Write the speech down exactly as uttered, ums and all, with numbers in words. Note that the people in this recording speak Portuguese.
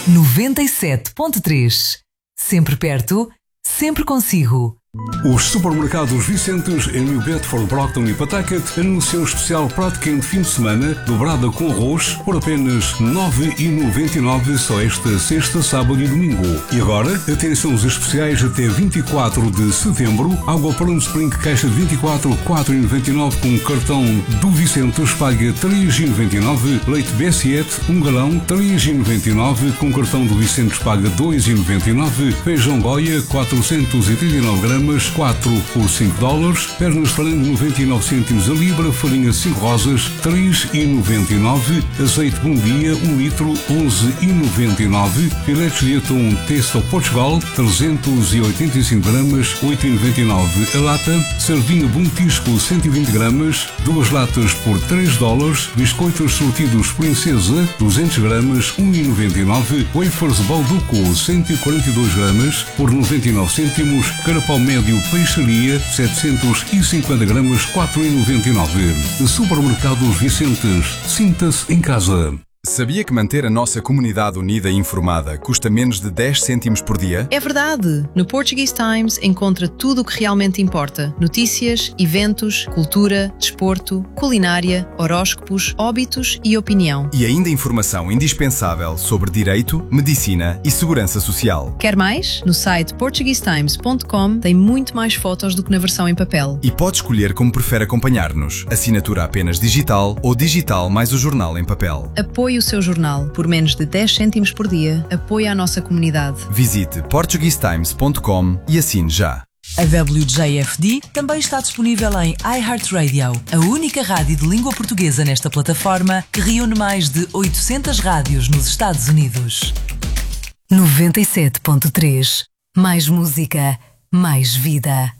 noventa e sete ponto três. Sempre perto, sempre consigo. Os supermercados Vicentes em New Bedford, Brockton e Pawtucket anunciam o especial prato quente fim de semana dobrada com arroz por apenas nove reais e noventa e nove centavos só esta sexta, sábado e domingo. E agora, atenção aos especiais até vinte e quatro de setembro. Água Plum Spring caixa de vinte e quatro, quatro reais e noventa e nove centavos com cartão do Vicentes, paga três reais e noventa e nove centavos. Leite B S E, um galão, três reais e noventa e nove centavos com cartão do Vicentes, paga dois reais e noventa e nove centavos. Feijão Goia, quatrocentos e trinta e nove gramas, quatro por cinco dólares. Pernas de frango, noventa e nove cêntimos a libra. Farinha cinco rosas, três reais e noventa e nove centavos. Azeite Bom Dia, um litro, onze reais e noventa e nove centavos. Filetes de atum Testo Portugal, trezentos e oitenta e cinco gramas, oito reais e noventa e nove centavos a lata. Sardinha Bom Tisco, cento e vinte gramas, duas latas por três dólares. Biscoitos sortidos Princesa, duzentos gramas, um real e noventa e nove centavos. Wafers Balduco, cento e quarenta e dois gramas, por noventa e nove cêntimos. Carapau médio Peixaria, setecentos e cinquenta gramas, quatro reais e noventa e nove centavos. Supermercados Vicentes, sinta-se em casa. Sabia que manter a nossa comunidade unida e informada custa menos de dez cêntimos por dia? É verdade! No Portuguese Times encontra tudo o que realmente importa. Notícias, eventos, cultura, desporto, culinária, horóscopos, óbitos e opinião. E ainda informação indispensável sobre direito, medicina e segurança social. Quer mais? No site portuguese times ponto com tem muito mais fotos do que na versão em papel. E pode escolher como prefere acompanhar-nos. Assinatura apenas digital ou digital mais o jornal em papel. Apoie o seu jornal. Por menos de dez cêntimos por dia, apoie a nossa comunidade. Visite portuguese times ponto com e assine já. A W J F D também está disponível em iHeartRadio, a única rádio de língua portuguesa nesta plataforma que reúne mais de oitocentas rádios nos Estados Unidos. noventa e sete ponto três. Mais música, mais vida.